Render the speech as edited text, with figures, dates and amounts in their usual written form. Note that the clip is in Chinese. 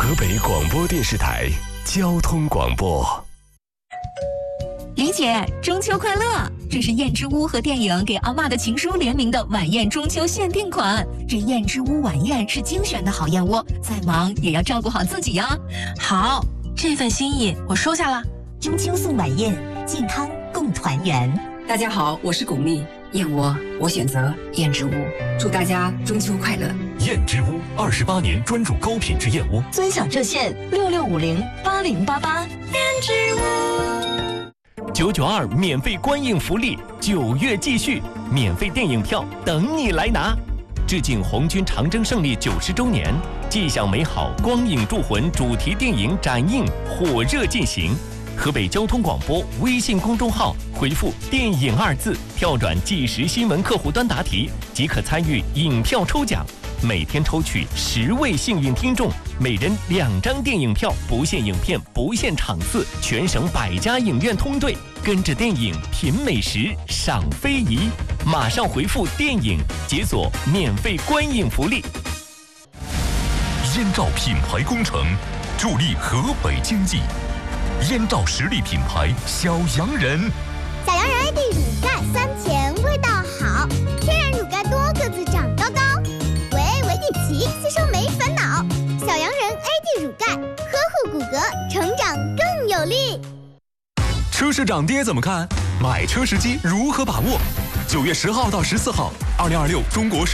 河北广播电视台交通广播。 李姐，中秋快乐！这是燕之屋和电影给阿嬷的情书联名的晚宴中秋限定款。这燕之屋晚宴是精选的好燕窝，再忙也要照顾好自己呀。 好，这份心意我收下了。 中秋送晚宴，健康共团圆。 大家好，我是巩俐，燕窝我选择燕之屋，祝大家中秋快乐。 燕之屋28年专注高品质燕窝， 尊享热线66508088。 燕之屋。 992免费观影福利，9月继续，免费电影票等你来拿。致敬红军长征胜利90周年，既享美好，光影铸魂主题电影展映火热进行。河北交通广播微信公众号回复“电影”2字，跳转即时新闻客户端答题，即可参与影票抽奖。每天抽取10位幸运听众，每人2张电影票，不限影片，不限场次，全省100家影院通兑，跟着电影品美食，赏非遗。马上回复“电影”，解锁免费观影福利。 燕赵品牌工程，助力河北经济。燕赵实力品牌小洋人， 小洋人 AD 乳钙酸甜味道好，天然乳钙多个子长高高，维底奇吸收没烦恼。小洋人 AD 乳钙呵护骨骼，成长更有力。 车市涨跌怎么看？买车时机如何把握？9月10号到14号，2026中国